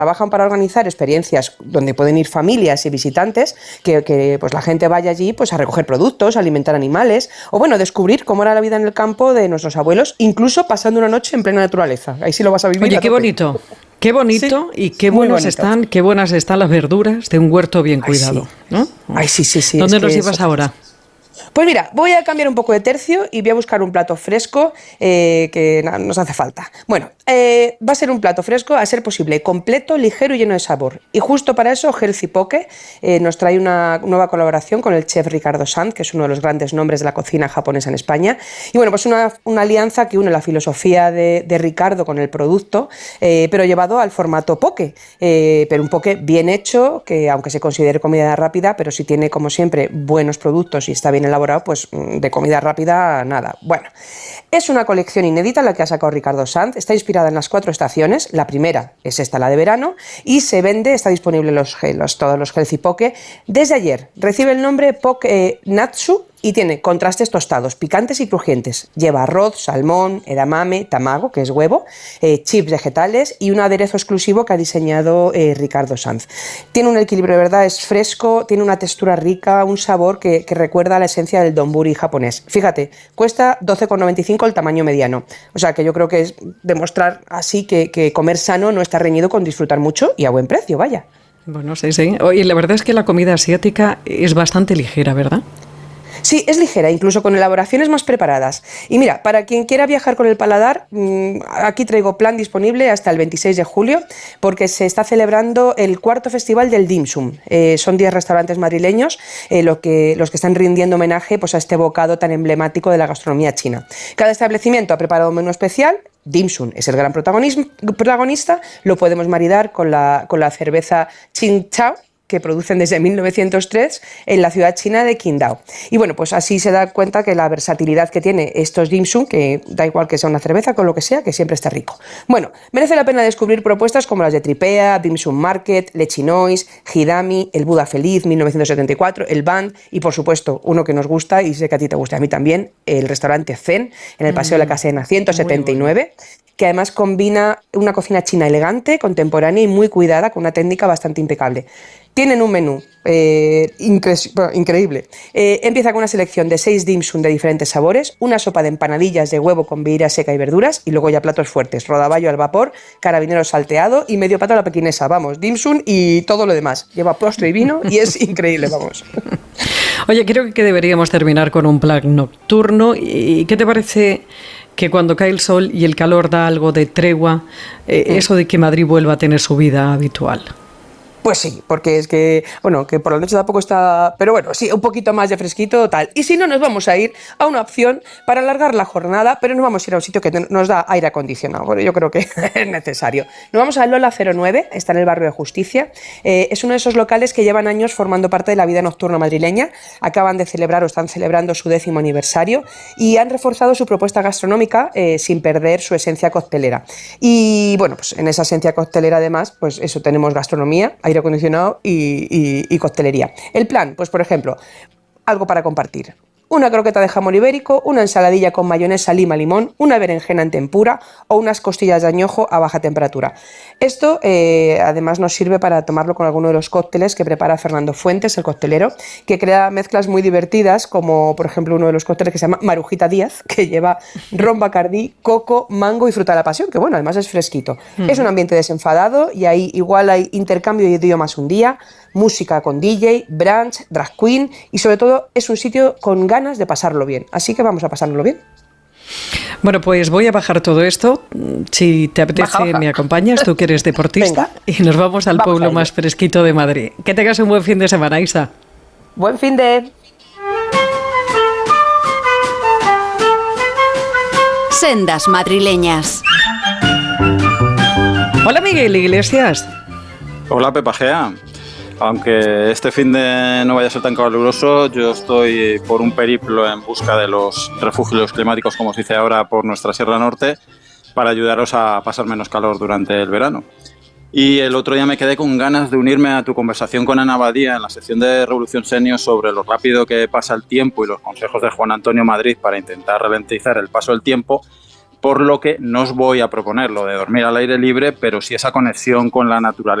trabajan para organizar experiencias donde pueden ir familias y visitantes, que pues la gente vaya allí pues a recoger productos, a alimentar animales, o bueno, descubrir cómo era la vida en el campo de nuestros abuelos, incluso pasando una noche en plena naturaleza. Ahí sí lo vas a vivir. Oye, qué bonito. Qué bonito, sí, y qué buenas están las verduras de un huerto bien cuidado, sí. ¿no? Ay, sí. ¿Dónde nos llevas ahora? Pues mira, voy a cambiar un poco de tercio y voy a buscar un plato fresco que nos hace falta. Bueno, va a ser un plato fresco, a ser posible, completo, ligero y lleno de sabor. Y justo para eso, Healthy Poke nos trae una nueva colaboración con el chef Ricardo Sanz, que es uno de los grandes nombres de la cocina japonesa en España. Y bueno, pues una alianza que une la filosofía de Ricardo con el producto, pero llevado al formato poke. Pero un poke bien hecho, que aunque se considere comida rápida, pero si tiene, como siempre, buenos productos y está bien elaborado, pues de comida rápida, nada. Bueno, es una colección inédita la que ha sacado Ricardo Sanz, está inspirada en las 4 estaciones, la primera es esta, la de verano, y se vende, está disponible todos los Healthy Poke. Desde ayer recibe el nombre Poke Natsu y tiene contrastes tostados, picantes y crujientes. Lleva arroz, salmón, edamame, tamago, que es huevo, chips vegetales y un aderezo exclusivo que ha diseñado Ricardo Sanz. Tiene un equilibrio, de verdad, es fresco, tiene una textura rica, un sabor que recuerda a la esencia del donburi japonés. Fíjate, cuesta 12,95 el tamaño mediano. O sea que yo creo que es demostrar así que comer sano no está reñido con disfrutar mucho y a buen precio, vaya. Bueno, sí. Oye, la verdad es que la comida asiática es bastante ligera, ¿verdad? Sí, es ligera, incluso con elaboraciones más preparadas. Y mira, para quien quiera viajar con el paladar, aquí traigo plan disponible hasta el 26 de julio, porque se está celebrando el 4º Festival del Dim Sum. Son 10 restaurantes madrileños los que están rindiendo homenaje pues, a este bocado tan emblemático de la gastronomía china. Cada establecimiento ha preparado un menú especial. Dim Sum es el gran protagonista, lo podemos maridar con la cerveza Qingdao, que producen desde 1903 en la ciudad china de Qingdao. Y bueno, pues así se da cuenta que la versatilidad que tiene estos dim sum, que da igual que sea una cerveza, con lo que sea, que siempre está rico. Bueno, merece la pena descubrir propuestas como las de Tripea, Dim Sum Market, Lechinois, Hidami, el Buda Feliz, 1974, el Band y, por supuesto, uno que nos gusta y sé que a ti te gusta, a mí también, el restaurante Zen, en el Paseo de la Casena 179, que además combina una cocina china elegante, contemporánea y muy cuidada, con una técnica bastante impecable. Tienen un menú increíble. Empieza con una selección de 6 dim sum de diferentes sabores, una sopa de empanadillas de huevo con vieira seca y verduras, y luego ya platos fuertes, rodaballo al vapor, carabinero salteado y medio pato a la pequinesa. Vamos, dim sum y todo lo demás. Lleva postre y vino y es increíble, vamos. Oye, creo que deberíamos terminar con un plan nocturno. ¿Y qué te parece que cuando cae el sol y el calor da algo de tregua, eso de que Madrid vuelva a tener su vida habitual? Pues sí, porque es que, bueno, que por la noche tampoco está, pero bueno, sí, un poquito más de fresquito, tal. Y si no, nos vamos a ir a una opción para alargar la jornada, pero nos vamos a ir a un sitio que nos da aire acondicionado. Bueno, yo creo que es necesario. Nos vamos a Lola 09, está en el barrio de Justicia. Es uno de esos locales que llevan años formando parte de la vida nocturna madrileña. Acaban de celebrar o están celebrando su 10º aniversario y han reforzado su propuesta gastronómica sin perder su esencia coctelera. Y bueno, pues en esa esencia coctelera además, pues eso, tenemos gastronomía, aire acondicionado y coctelería. El plan, pues por ejemplo, algo para compartir. Una croqueta de jamón ibérico, una ensaladilla con mayonesa, lima, limón, una berenjena en tempura o unas costillas de añojo a baja temperatura. Esto además nos sirve para tomarlo con alguno de los cócteles que prepara Fernando Fuentes, el coctelero, que crea mezclas muy divertidas, como por ejemplo uno de los cócteles que se llama Marujita Díaz, que lleva ron bacardí, coco, mango y fruta de la pasión, que bueno, además es fresquito. Es un ambiente desenfadado y ahí igual hay intercambio de idiomas un día, música con DJ, brunch, drag queen y sobre todo es un sitio con ganas de pasarlo bien. Así que vamos a pasárnoslo bien. Bueno, pues voy a bajar todo esto. Si te apetece, baja. Me acompañas, tú que eres deportista. Venga. Y nos vamos al pueblo más fresquito de Madrid. Que tengas un buen fin de semana, Isa. Buen fin de... Sendas madrileñas. Hola, Miguel Iglesias. Hola, Pepa Gea. Aunque este fin de no vaya a ser tan caluroso, yo estoy por un periplo en busca de los refugios climáticos, como se dice ahora, por nuestra Sierra Norte, para ayudaros a pasar menos calor durante el verano. Y el otro día me quedé con ganas de unirme a tu conversación con Ana Badía en la sección de Revolución Senior sobre lo rápido que pasa el tiempo y los consejos de Juan Antonio Madrid para intentar ralentizar el paso del tiempo. por lo que no os voy a proponer lo de dormir al aire libre, pero sí esa conexión con la naturaleza